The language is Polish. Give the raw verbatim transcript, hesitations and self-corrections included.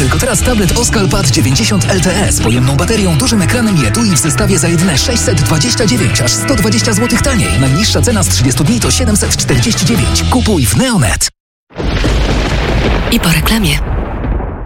tylko teraz tablet Oskal Pad dziewięćdziesiąt L T E z pojemną baterią, dużym ekranem i etui w zestawie za jedyne sześćset dwadzieścia dziewięć, aż sto dwadzieścia złotych taniej. Najniższa cena z trzydziestu dni to siedemset czterdzieści dziewięć. Kupuj w Neonet. I po reklamie.